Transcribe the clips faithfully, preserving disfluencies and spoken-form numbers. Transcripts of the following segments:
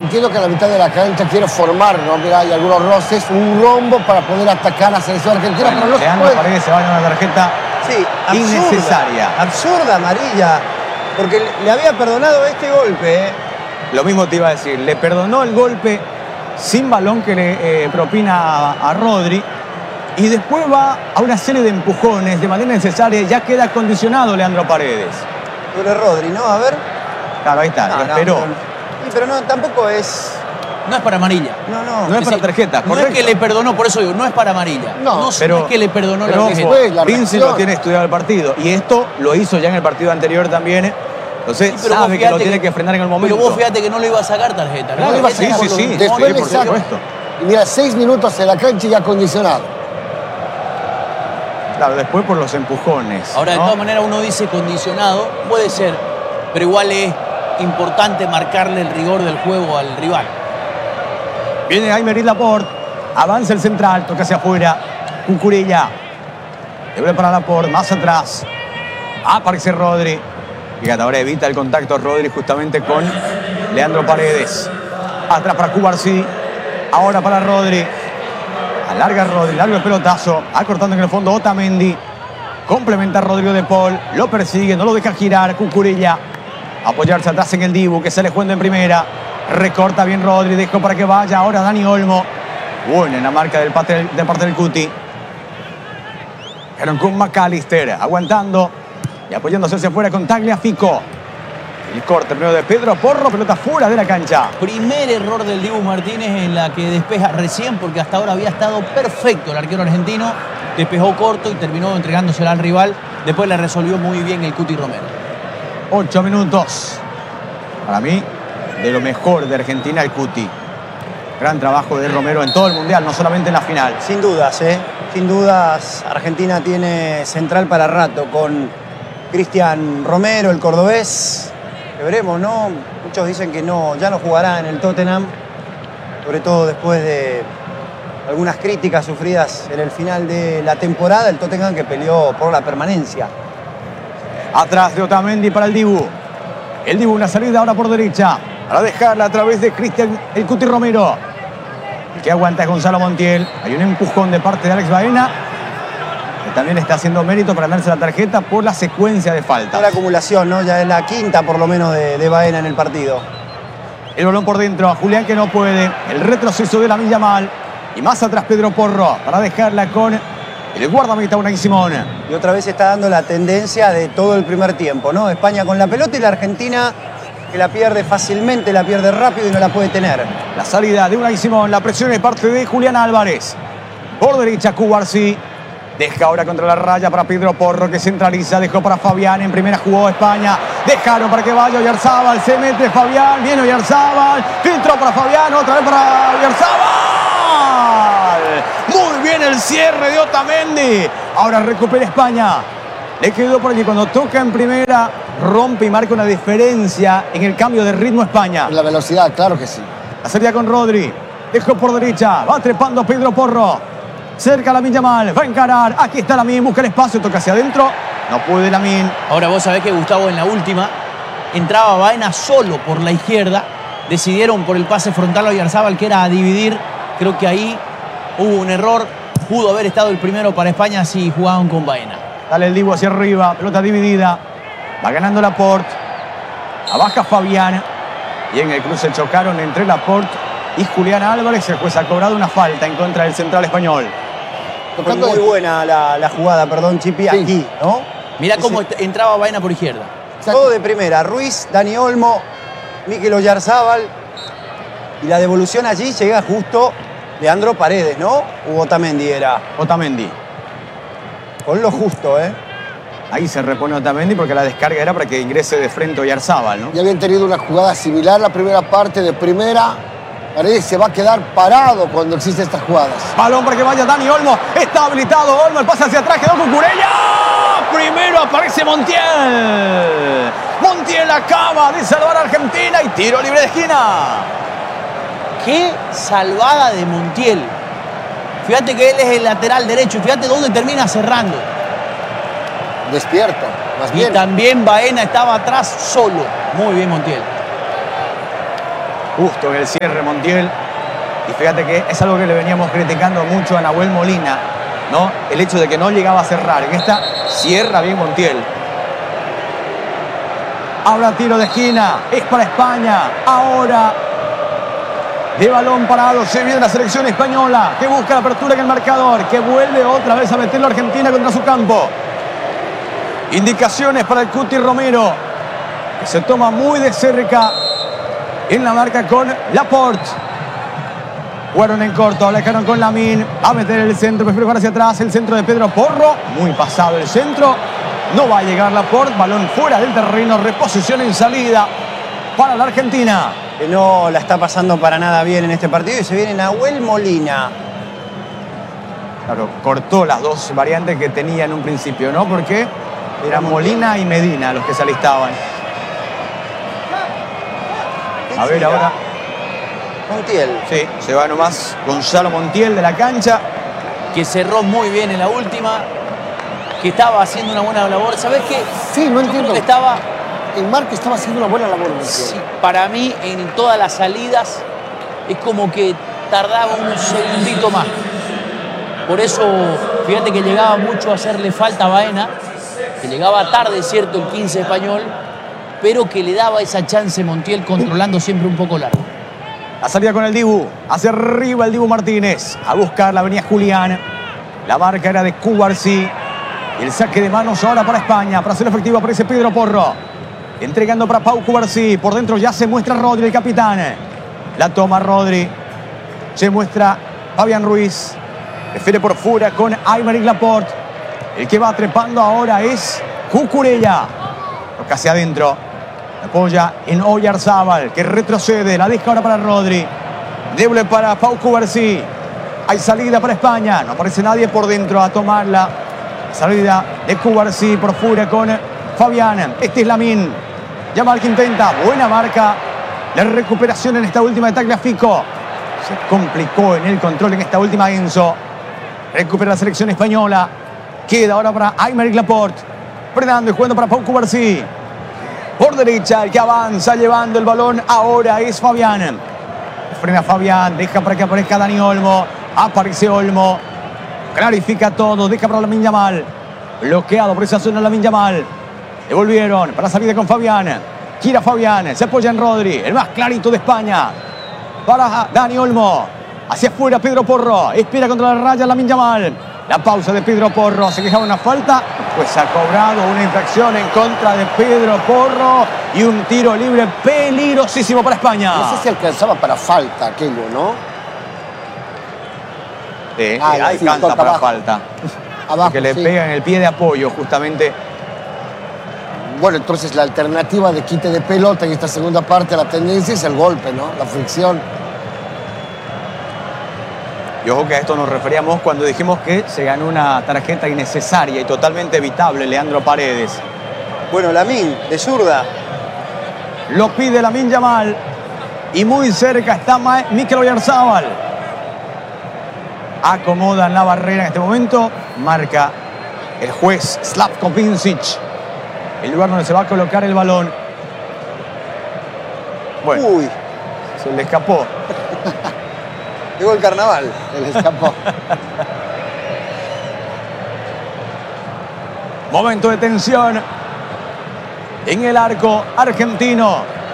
entiendo que a la mitad de la cancha quiere formar, ¿no? Mira, hay algunos roces, un rombo para poder atacar a la selección argentina, bueno, pero no se Leandro puede. Paredes se va a ganar una tarjeta Sí, absurda, innecesaria. absurda amarilla, porque le, le había perdonado este golpe, ¿eh? Lo mismo te iba a decir, le perdonó el golpe sin balón que le eh, propina a, a Rodri y después va a una serie de empujones de manera necesaria, ya queda condicionado Leandro Paredes. Sobre Rodri, ¿no? A ver. Claro, ahí está, No, lo no, esperó. pero, sí, pero no, tampoco es... No es para amarilla. No, no. No es para tarjeta, No correcto. es que le perdonó, por eso digo, no es para amarilla. No, no, pero- no es que le perdonó la Pero tarjeta. ojo, Después, la Vinci reacción. lo tiene estudiado el partido y esto lo hizo ya en el partido anterior también. Entonces Sí, pero vos sabe que lo fíjate tiene que frenar en el momento. Pero vos fíjate que no le iba a sacar tarjeta. Claro, La iba a- tarjeta sí, es por sí, los sí. empujones. Después por le saca. supuesto. Y mira, seis minutos en la cancha y ya condicionado. Claro, después por los empujones. Ahora, de ¿no? todas maneras, uno dice condicionado, puede ser, pero igual es importante marcarle el rigor del juego al rival. Viene Aymeric Laporte, avanza el central, toca hacia afuera, Cucurella, debe para Laporte, más atrás, aparece Rodri, fíjate, ahora evita el contacto Rodri justamente con Leandro Paredes, atrás para Cubarsí, ahora para Rodri, alarga Rodri, largo el pelotazo, acortando en el fondo Otamendi, complementa a Rodrigo de Paul, lo persigue, no lo deja girar, Cucurella, apoyarse atrás en el Dibu, que sale jugando en primera. Recorta bien Rodri, dejó para que vaya. Ahora Dani Olmo. Buena en la marca del parte del, de parte del Cuti. Pero con McAllister, aguantando y apoyándose hacia afuera con Tagliafico. El corte primero de Pedro Porro, pelota fuera de la cancha. Primer error del Dibu Martínez en la que despeja recién, porque hasta ahora había estado perfecto el arquero argentino. Despejó corto y terminó entregándosela al rival. Después la resolvió muy bien el Cuti Romero. Ocho minutos. Para mí, de lo mejor de Argentina, el Cuti. Gran trabajo de Romero en todo el Mundial, no solamente en la final. Sin dudas, ¿eh? Sin dudas, Argentina tiene central para rato con Cristian Romero, el cordobés. Que veremos, ¿no? Muchos dicen que no, ya no jugará en el Tottenham, sobre todo después de algunas críticas sufridas en el final de la temporada, el Tottenham que peleó por la permanencia. Atrás de Otamendi para el Dibu. El Dibu, una salida ahora por derecha. Para dejarla a través de Cristian el Cuti Romero. El que aguanta es Gonzalo Montiel. Hay un empujón de parte de Alex Baena, que también está haciendo mérito para ganarse la tarjeta por la secuencia de faltas. Toda la acumulación, ¿no? Ya es la quinta por lo menos de, de Baena en el partido. El balón por dentro, Julián que no puede. El retroceso de Lamine Yamal. Y más atrás Pedro Porro para dejarla con el guardameta Unai Simón. Y otra vez está dando la tendencia de todo el primer tiempo, ¿no? España con la pelota y la Argentina que la pierde fácilmente, la pierde rápido y no la puede tener. La salida de Unai Simón, la presión es parte de Julián Álvarez. Por derecha Cubarsí. Deja ahora contra la raya para Pedro Porro, que centraliza, dejó para Fabián, en primera jugó España, dejaron para que vaya Oyarzábal, se mete Fabián, viene Oyarzábal, filtró para Fabián, otra vez para Oyarzábal. Muy bien el cierre de Otamendi. Ahora recupera España. Le quedó por allí cuando toca en primera, rompe y marca una diferencia en el cambio de ritmo España. La velocidad, claro que sí. La salida con Rodri, dejó por derecha, va trepando Pedro Porro. Cerca Lamine Yamal, va a encarar, aquí está Lamine, busca el espacio, toca hacia adentro, no puede Lamine. Ahora vos sabés que Gustavo en la última entraba Baena solo por la izquierda. Decidieron por el pase frontal a Oyarzábal, que era a dividir. Creo que ahí hubo un error. Pudo haber estado el primero para España si jugaban con Baena. Dale el Dibu hacia arriba, pelota dividida, va ganando Laporte, abaja Fabián. Y en el cruce chocaron entre Laporte y Julián Álvarez. El juez ha cobrado una falta en contra del central español. Fue muy buena la, la jugada, perdón, Chipi, Sí. aquí, ¿no? Mirá Ese- cómo entraba Baena por izquierda. Todo de primera. Ruiz, Dani Olmo, Mikel Oyarzábal. Y la devolución allí llega justo Leandro Paredes, ¿no? Hugo Otamendi era. Otamendi. Con lo justo, ¿eh? Ahí se repone Otamendi porque la descarga era para que ingrese de frente Oyarzábal, ¿no? Ya habían tenido una jugada similar la primera parte de primera. Paredes se va a quedar parado cuando existen estas jugadas. Balón para que vaya Dani Olmo. Está habilitado Olmo. El pase hacia atrás. Quedó con Cucurella. Primero aparece Montiel. Montiel acaba de salvar a Argentina y tiro libre de esquina. Qué salvada de Montiel. Fíjate que él es el lateral derecho. Y fíjate dónde termina cerrando. Despierto, más Y bien. también Baena estaba atrás solo. Muy bien Montiel. Justo en el cierre Montiel. Y fíjate que es algo que le veníamos criticando mucho a Nahuel Molina, ¿no? El hecho de que no llegaba a cerrar. En esta cierra bien Montiel. Ahora tiro de esquina. Es para España. Ahora de balón parado. Se viene la selección española, que busca la apertura en el marcador, que vuelve otra vez a meterlo a Argentina contra su campo. Indicaciones para el Cuti Romero, que se toma muy de cerca en la marca con Laporte. Jugaron en corto, alejaron con Lamine. A meter el centro, prefiere jugar hacia atrás. El centro de Pedro Porro. Muy pasado el centro. No va a llegar Laporte. Balón fuera del terreno. Reposición en salida para la Argentina. Que no la está pasando para nada bien en este partido. Y se viene Nahuel Molina. Claro, cortó las dos variantes que tenía en un principio, ¿no? Porque eran Molina y Medina los que se alistaban. A ver ahora. Montiel. Sí, se va nomás Gonzalo Montiel de la cancha. Que cerró muy bien en la última. Que estaba haciendo una buena labor. ¿Sabés qué? Sí, no Yo entiendo. creo que estaba... El Marque estaba haciendo una buena labor. Sí, para mí, en todas las salidas, es como que tardaba un segundito más. Por eso, fíjate que llegaba mucho a hacerle falta a Baena, que llegaba tarde, cierto, el quince español, pero que le daba esa chance Montiel controlando siempre un poco largo. La salida con el Dibu. Hacia arriba el Dibu Martínez. A buscar la venía Julián. La marca era de Cubarsí. Y el saque de manos ahora para España. Para ser efectivo aparece Pedro Porro. Entregando para Pau Cubarsí. Por dentro ya se muestra Rodri, el capitán. La toma Rodri. Se muestra Fabián Ruiz. Prefiere por fuera con Aymeric Laporte. El que va trepando ahora es Cucurella. Casi adentro. Apoya en Oyarzábal, que retrocede. La deja ahora para Rodri. Doble para Pau Cubarsí. Hay salida para España. No aparece nadie por dentro a tomarla. Salida de Cubarsí por fuera con Fabián. Este es Lamine. Yamal que intenta. Buena marca. La recuperación en esta última de Tagliafico. Se complicó en el control en esta última Enzo. Recupera la selección española. Queda ahora para Aymeric Laporte. Frenando y jugando para Pau Cubarsí. Por derecha, el que avanza llevando el balón ahora es Fabián. Frena Fabián, deja para que aparezca Dani Olmo. Aparece Olmo. Clarifica todo, deja para Lamine Yamal. Bloqueado por esa zona Lamine Yamal. Devolvieron para salida con Fabián. Gira Fabián, se apoya en Rodri, el más clarito de España. Para Dani Olmo. Hacia afuera Pedro Porro. Espera contra la raya Lamine Yamal. La pausa de Pedro Porro. Se quejaba una falta. Pues ha cobrado una infracción en contra de Pedro Porro. Y un tiro libre peligrosísimo para España. No sé si alcanzaba para falta aquello, ¿no? Sí, Ah, hay sí, canta toca para abajo. falta. Abajo, que le sí. pega en el pie de apoyo justamente. Bueno, entonces la alternativa de quite de pelota en esta segunda parte, la tendencia es el golpe, ¿no? La fricción. Y ojo que a esto nos referíamos cuando dijimos que se ganó una tarjeta innecesaria y totalmente evitable Leandro Paredes. Bueno, Lamine, de zurda. Lo pide Lamine Yamal. Y muy cerca está Mikel Oyarzábal. Acomodan la barrera en este momento. Marca el juez Slavko Vincic. El lugar donde se va a colocar el balón. Bueno, Uy, se le escapó. llegó el carnaval. Se le escapó. Momento de tensión en el arco argentino.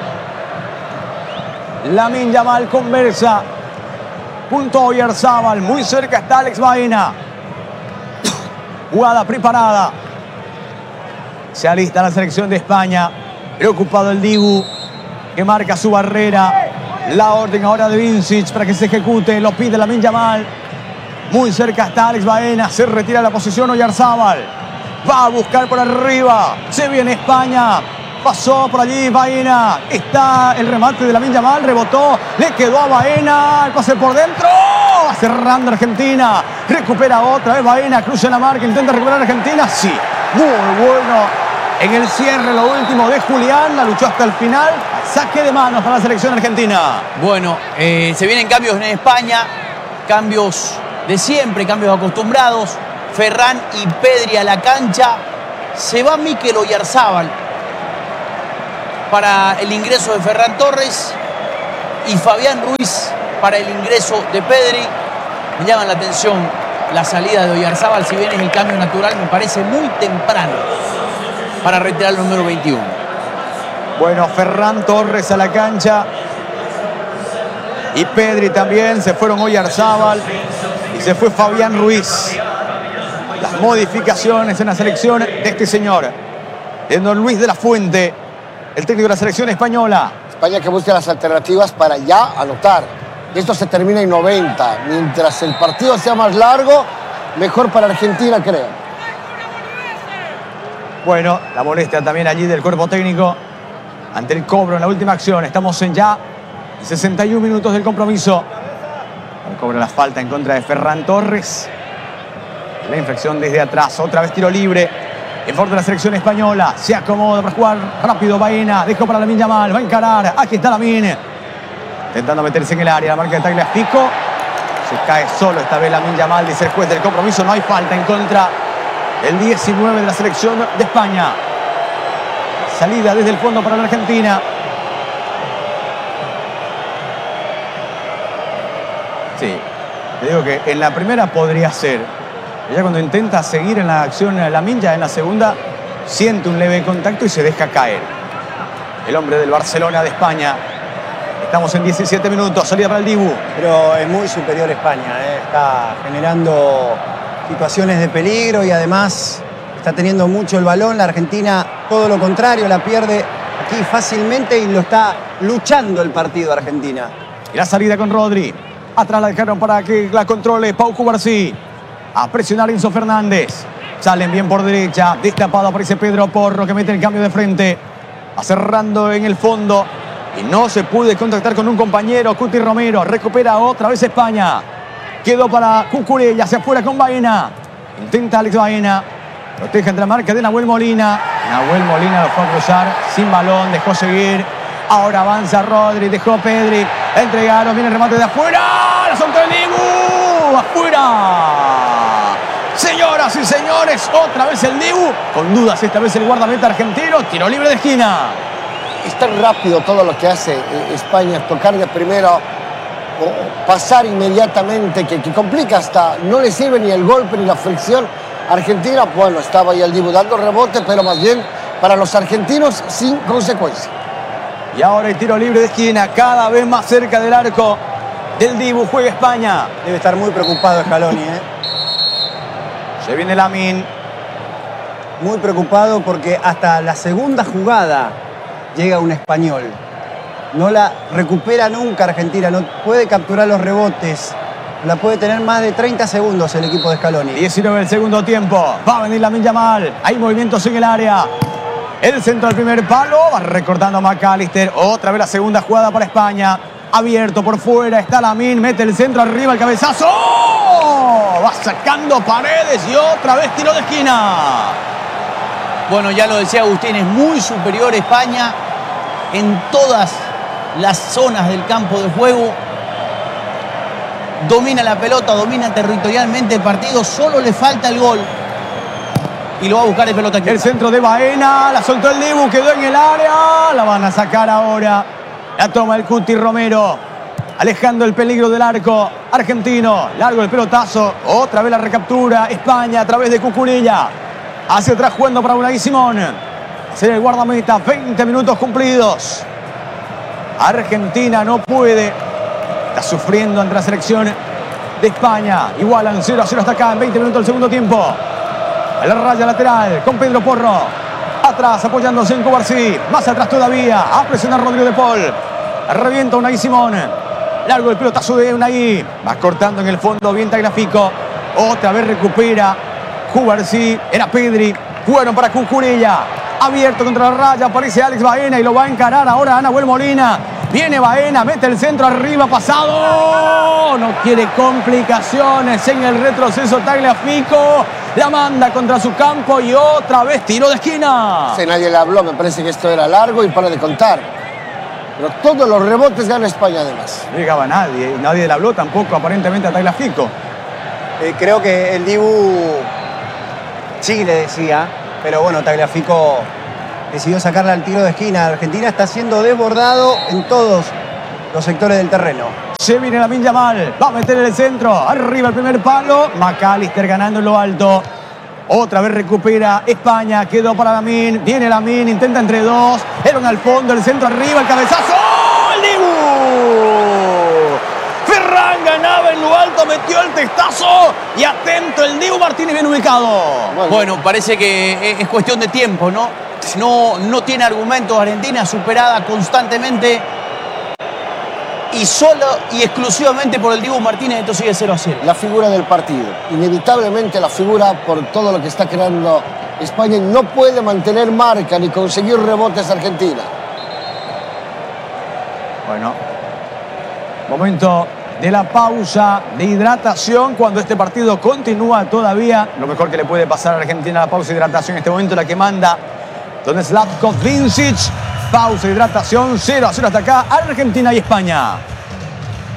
Lamine Yamal conversa junto a Oyarzábal. Muy cerca está Alex Baena. Jugada preparada. Se alista la selección de España. Preocupado el Dibu, que marca su barrera. La orden ahora de Vincic para que se ejecute. Lo pide Lamine Yamal. Muy cerca está Alex Baena. Se retira la posición Oyarzábal. Va a buscar por arriba. Se viene España. Pasó por allí Baena. Está el remate de Lamine Yamal. Rebotó. Le quedó a Baena. El pase por dentro. Va cerrando Argentina. Recupera otra vez Baena. Cruza la marca. Intenta recuperar Argentina. Sí. Muy bueno. En el cierre, lo último de Julián. La luchó hasta el final. Saque de manos para la selección argentina. Bueno, eh, se vienen cambios en España. Cambios de siempre, cambios acostumbrados. Ferran y Pedri a la cancha. Se va Mikel Oyarzábal para el ingreso de Ferran Torres. y Fabián Ruiz para el ingreso de Pedri. Me llama la atención la salida de Oyarzábal, si bien es el cambio natural, me parece muy temprano para retirar el número veintiuno. Bueno, Ferran Torres a la cancha y Pedri también. Se fueron Oyarzábal y se fue Fabián Ruiz. Las modificaciones en la selección de este señor, de don Luis de la Fuente, el técnico de la selección española. España que busca las alternativas para ya anotar. Esto se termina en noventa. Mientras el partido sea más largo, mejor para Argentina, creo. Bueno, la molestia también allí del cuerpo técnico ante el cobro en la última acción. Estamos en ya sesenta y un minutos del compromiso. El cobro de la falta en contra de Ferran Torres. La inflexión desde atrás. Otra vez tiro libre en favor de la selección española. Se acomoda para jugar rápido Baena. Dejó para Lamine Yamal. Va a encarar. Aquí está Lamine. Intentando meterse en el área. La marca de Tagliafico. Se cae solo esta vez Lamine Yamal. Dice el juez del compromiso. No hay falta en contra del diecinueve de la selección de España. Salida desde el fondo para la Argentina. Sí. Te digo que en la primera podría ser. Ya cuando intenta seguir en la acción Lamine, ya en la segunda siente un leve contacto y se deja caer. El hombre del Barcelona de España. Estamos en diecisiete minutos, salida para el Dibu. Pero es muy superior España, ¿eh? Está generando situaciones de peligro y además está teniendo mucho el balón. La Argentina, todo lo contrario, la pierde aquí fácilmente y lo está luchando el partido Argentina. Y la salida con Rodri. Atrás la dejaron para que la controle Pau Cubarsí. A presionar Enzo Fernández. Salen bien por derecha. Destapado aparece Pedro Porro que mete el cambio de frente. Va cerrando en el fondo. Y no se puede contactar con un compañero. Cuti Romero. Recupera otra vez España. Quedó para Cucurella. Hacia afuera con Baena. Intenta Alex Baena. Protege entre la marca de Nahuel Molina. Nahuel Molina lo fue a cruzar. Sin balón. Dejó seguir. Ahora avanza Rodri. Dejó Pedri. Entregaron. Viene el remate de afuera. La soltó el Dibu. Afuera. Señoras y señores, otra vez el Dibu. Con dudas esta vez el guardameta argentino. Tiro libre de esquina. Es tan rápido todo lo que hace España, tocar de primero o pasar inmediatamente, que, que complica hasta, no le sirve ni el golpe ni la fricción. Argentina, bueno, estaba ahí el Dibu dando rebote, pero más bien para los argentinos sin consecuencia. Y ahora el tiro libre de esquina, cada vez más cerca del arco del Dibu, juega España. Debe estar muy preocupado Scaloni, ¿eh? Se viene Lamine. Muy preocupado porque hasta la segunda jugada llega un español. No la recupera nunca Argentina, no puede capturar los rebotes. La puede tener más de treinta segundos el equipo de Scaloni. diecinueve del segundo tiempo. Va a venir Lamine Yamal. Hay movimientos en el área. El centro al primer palo. Va recortando McAllister. Otra vez la segunda jugada para España. Abierto por fuera. Está Lamine. Mete el centro arriba. El cabezazo. Va sacando Paredes. Y otra vez tiro de esquina. Bueno, ya lo decía Agustín. Es muy superior España en todas las zonas del campo de juego. Domina la pelota, domina territorialmente el partido. Solo le falta el gol. Y lo va a buscar el pelota aquí. El centro de Baena. La soltó el Dibu. Quedó en el área. La van a sacar ahora. La toma el Cuti Romero. Alejando el peligro del arco argentino. Largo el pelotazo. Otra vez la recaptura. España a través de Cucurella. Hacia atrás jugando para Unai Simón. Hacer el guardameta. veinte minutos cumplidos. Argentina no puede. Está sufriendo ante la selección de España. Igualan cero a cero hasta acá en veinte minutos del segundo tiempo. A la raya lateral con Pedro Porro. Atrás apoyándose en Cubarsí. Más atrás todavía. A presionar Rodrigo de Paul. Revienta Unai Simón. Largo el pelotazo de Unai. Va cortando en el fondo. Bien Tagliafico. Otra vez recupera Cubarsí. Era Pedri. Jugaron para Cucurella. Abierto contra la raya. Aparece Alex Baena y lo va a encarar ahora a Nahuel Molina. Viene Baena, mete el centro arriba, pasado. No quiere complicaciones en el retroceso Tagliafico. La manda contra su campo y otra vez tiro de esquina. Si nadie le habló, me parece que esto era largo y para de contar. Pero todos los rebotes gana España además. No llegaba nadie, y nadie le habló tampoco aparentemente a Tagliafico. Eh, creo que el Dibu sí le decía, pero bueno, Tagliafico decidió sacarle al tiro de esquina. Argentina está siendo desbordado en todos los sectores del terreno. Se viene Lamine Yamal, va a meter en el centro, arriba el primer palo, McAllister ganando en lo alto. Otra vez recupera España, quedó para Lamine, viene Lamine, intenta entre dos, Eron al fondo, el centro arriba, el cabezazo, ¡el Dibu! Ferran ganaba en lo alto, metió el testazo y atento el Dibu Martínez bien ubicado. Bueno, bueno, parece que es cuestión de tiempo, ¿no? No, no tiene argumentos Argentina, superada constantemente y solo y exclusivamente por el Dibu Martínez. Esto sigue cero a cero. La figura del partido, inevitablemente la figura por todo lo que está creando España, no puede mantener marca ni conseguir rebotes Argentina. Bueno, momento de la pausa de hidratación cuando este partido continúa todavía. Lo mejor que le puede pasar a Argentina, la pausa de hidratación en este momento, la que manda Don Slavko Vincic. Pausa de hidratación, cero a cero hasta acá, Argentina y España.